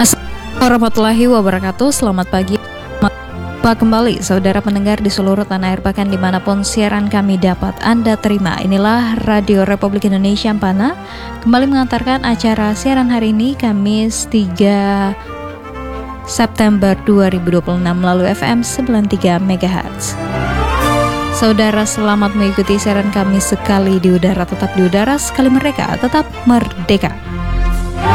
Assalamualaikum warahmatullahi wabarakatuh. Selamat pagi. Kembali saudara pendengar di seluruh tanah air bahkan dimanapun siaran kami dapat Anda terima. Inilah Radio Republik Indonesia Ampana kembali mengantarkan acara siaran hari ini Kamis 3 September 2026 melalui FM 93 MHz. Saudara selamat mengikuti siaran kami sekali di udara tetap di udara, sekali mereka tetap merdeka.